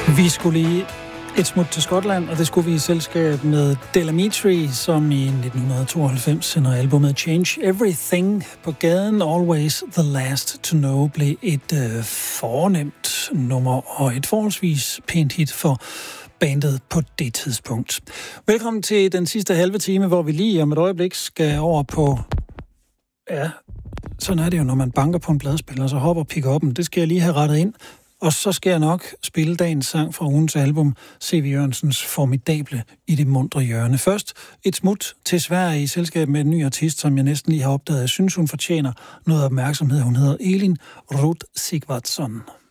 Vi skulle lige et smut til Skotland, og det skulle vi i selskab med Del Amitri, som i 1992 sender albumet Change Everything på gaden. Always the Last to Know blev et fornemt nummer og et forholdsvis pænt hit for bandet på det tidspunkt. Velkommen til den sidste halve time, hvor vi lige om et øjeblik skal over på... Ja, sådan er det jo, når man banker på en pladespiller, så hopper pick-up'en. Det skal jeg lige have rettet ind. Og så skal jeg nok spille dagens sang fra ugens album, C.V. Jørgensens Formidable i det mundre hjørne. Først et smut til Sverige i selskab med en ny artist, som jeg næsten lige har opdaget. Jeg synes, hun fortjener noget opmærksomhed. Hun hedder Elin Roth Sigvardsson.